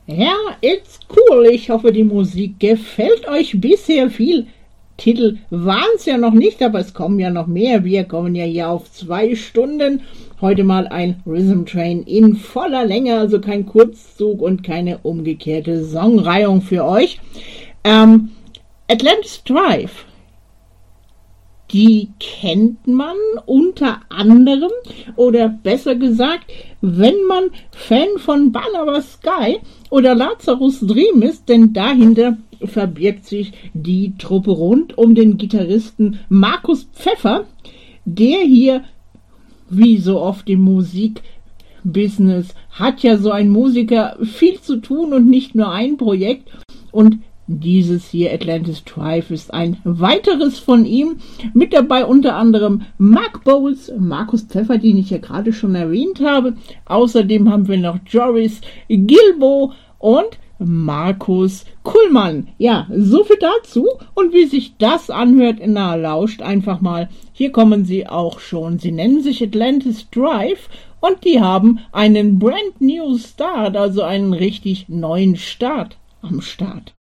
Ja, it's cool. Ich hoffe, die Musik gefällt euch bisher viel. Titel waren es ja noch nicht, aber es kommen ja noch mehr. Wir kommen ja hier auf 2 Stunden. Heute mal ein Rhythm Train in voller Länge, also kein Kurzzug und keine umgekehrte Songreihung für euch. Atlantis Drive, die kennt man unter anderem, oder besser gesagt, wenn man Fan von Barnabas Sky oder Lazarus Dream ist, denn dahinter verbirgt sich die Truppe rund um den Gitarristen Markus Pfeffer, der hier, wie so oft im Musikbusiness, hat ja so ein Musiker viel zu tun und nicht nur ein Projekt, und dieses hier, Atlantis Drive, ist ein weiteres von ihm. Mit dabei unter anderem Mark Bowles, Markus Pfeffer, den ich ja gerade schon erwähnt habe. Außerdem haben wir noch Joris Gilbo und Markus Kuhlmann. Ja, so viel dazu. Und wie sich das anhört, na, lauscht einfach mal. Hier kommen sie auch schon. Sie nennen sich Atlantis Drive und die haben einen brand new Start, also einen richtig neuen Start am Start.